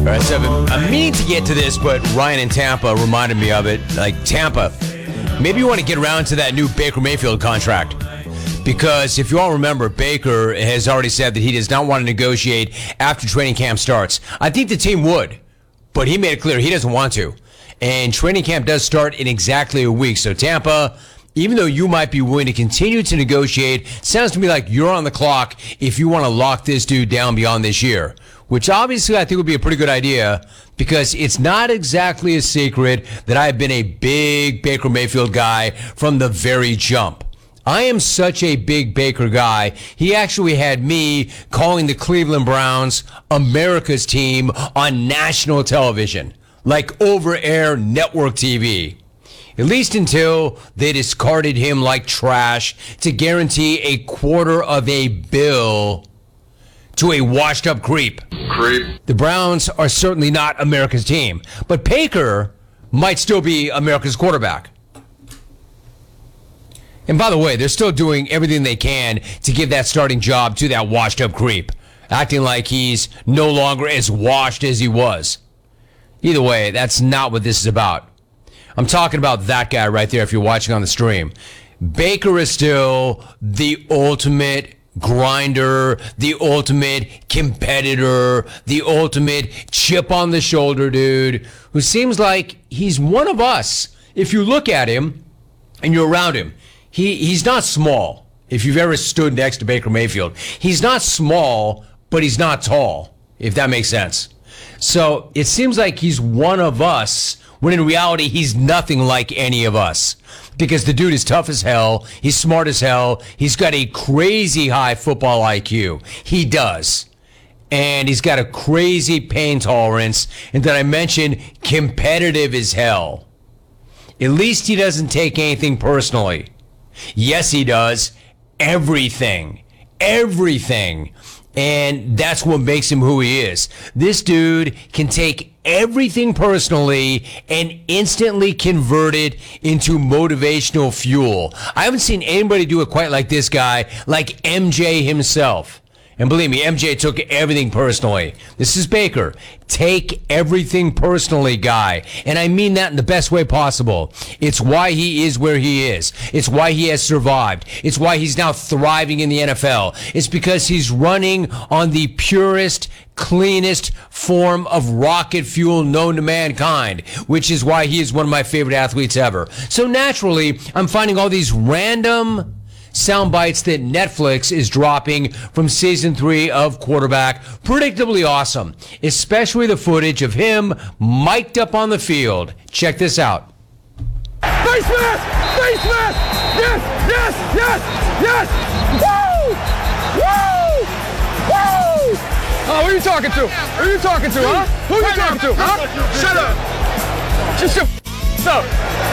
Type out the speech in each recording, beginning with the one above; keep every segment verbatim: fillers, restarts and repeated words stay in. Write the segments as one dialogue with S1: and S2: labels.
S1: All right, so I'm meaning to get to this, but Ryan in Tampa reminded me of it. Like, Tampa, maybe you want to get around to that new Baker Mayfield contract. Because if you all remember, Baker has already said that he does not want to negotiate after training camp starts. I think the team would, but he made it clear he doesn't want to. And training camp does start in exactly a week. So Tampa, even though you might be willing to continue to negotiate, sounds to me like you're on the clock if you want to lock this dude down beyond this year. Which obviously I think would be a pretty good idea because it's not exactly a secret that I've been a big Baker Mayfield guy from the very jump. I am such a big Baker guy. He actually had me calling the Cleveland Browns America's team on national television, like over-air network T V. At least until they discarded him like trash to guarantee a quarter of a bill to a washed-up creep.
S2: Creep.
S1: The Browns are certainly not America's team, but Baker might still be America's quarterback. And by the way, they're still doing everything they can to give that starting job to that washed-up creep, acting like he's no longer as washed as he was. Either way, that's not what this is about. I'm talking about that guy right there if you're watching on the stream. Baker is still the ultimate grinder, the ultimate competitor, the ultimate chip on the shoulder dude who seems like he's one of us. If you look at him and you're around him, he he's not small. If you've ever stood next to Baker Mayfield, he's not small, but he's not tall, if that makes sense. So it seems like he's one of us when in reality he's nothing like any of us. Because the dude is tough as hell. He's smart as hell. He's got a crazy high football I Q. He does. And he's got a crazy pain tolerance. And that I mentioned, competitive as hell. At least he doesn't take anything personally. Yes, he does. Everything. Everything. And that's what makes him who he is. This dude can take everything personally and instantly convert it into motivational fuel. I haven't seen anybody do it quite like this guy, like M J himself. And believe me, M J took everything personally. This is Baker. Take everything personally, guy. And I mean that in the best way possible. It's why he is where he is. It's why he has survived. It's why he's now thriving in the N F L. It's because he's running on the purest, cleanest form of rocket fuel known to mankind, which is why he is one of my favorite athletes ever. So naturally, I'm finding all these random sound bites that Netflix is dropping from season three of Quarterback. Predictably awesome, especially the footage of him mic'd up on the field. Check this out.
S3: Face mask! Face mask! Yes! Yes! Yes! Yes! Woo! Woo! Woo! Oh, who are you talking to? Who are you talking to, huh? Who are you talking to, huh? Shut up! Just shut up!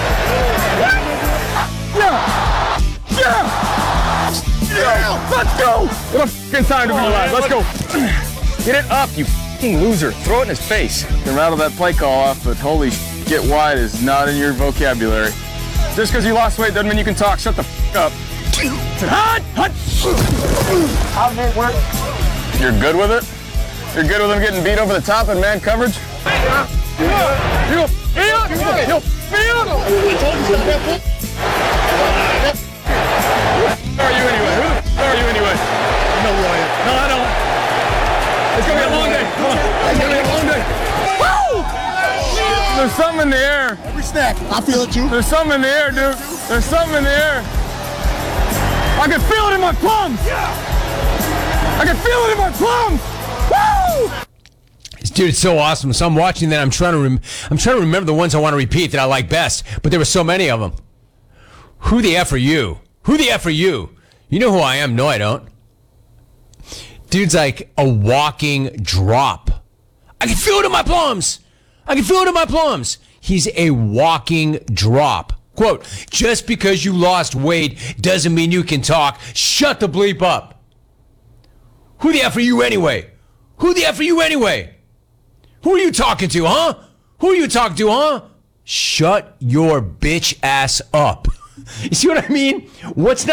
S3: Yeah! Yeah! Yeah! Let's go! What a fucking time to be alive. Let's go. Get it up, you fucking loser. Throw it in his face. You can rattle that play call off, but holy sh**, get wide is not in your vocabulary. Just because you lost weight doesn't mean you can talk. Shut the f*** up. Hot! Hot! How did it work? You're good with it? You're good with him getting beat over the top in man coverage? Yeah. Yeah. You feel it? You feel it? Who are you anyway? Who the f*** are you anyway? No, Roy. No, I don't. It's gonna be a long day. Come on. It's gonna be a long day. Woo! There's something in the air.
S4: Every snap. I feel it too.
S3: There's something in the air, dude. There's something in the air. I can feel it in my plums. I can feel it in my plums. Woo!
S1: Dude, it's so awesome. So I'm watching that. I'm trying to rem- I'm trying to remember the ones I want to repeat that I like best, but there were so many of them. Who the F are you? Who the F are you? You know who I am? No, I don't. Dude's like a walking drop. I can feel it in my plums. I can feel it in my plums. He's a walking drop. Quote, just because you lost weight doesn't mean you can talk. Shut the bleep up. Who the F are you anyway? Who the F are you anyway? Who are you talking to, huh? Who are you talking to, huh? Shut your bitch ass up. You see what I mean? What's not